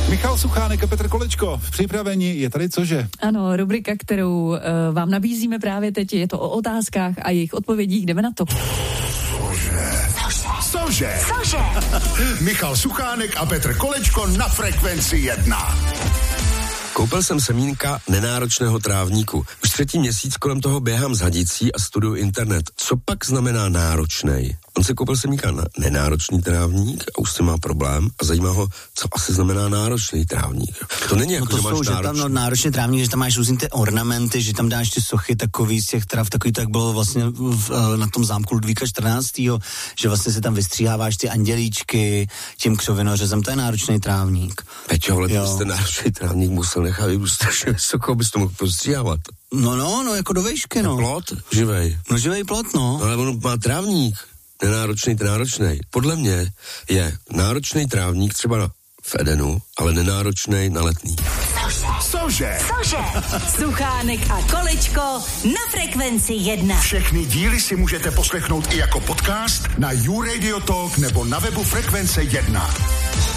Michal Suchánek a Petr Kolečko v připravení. Je tady cože? Ano, rubrika, kterou vám nabízíme právě teď. Je to o otázkách a jejich odpovědích. Jdeme na to. Cože? Michal Suchánek a Petr Kolečko na Frekvenci 1. Koupil jsem semínka nenáročného trávníku. Už 3. měsíc kolem toho běhám s hadicí a studuju internet. Co pak znamená náročnej? On si koupil semínka na nenáročný trávník a už si má problém a zajímá ho, co asi znamená náročný trávník. To není jako, že máš náročný trávník, že tam máš různý ty ornamenty, že tam dáš ty sochy takový z těch tráv, takový tak bylo vlastně na tom zámku Ludvíka 14., že vlastně si tam vystříháváš ty andělíčky tím křovinořezem, to je náročný trávník. Peťo, ale ty náročný trávník musel nechat strašně vysoko, abys to mohl prostříhávat. No, jako do vejšky, no. Plot? Živej. No živej plot, no. Ale on má trávník. Nenáročnej. Podle mě je náročný trávník třeba v Edenu, ale nenáročnej na Letný. Cože? Suchánek a Kolečko na Frekvenci 1. Všechny díly si můžete poslechnout i jako podcast na YouRadio Talk nebo na webu Frekvence 1.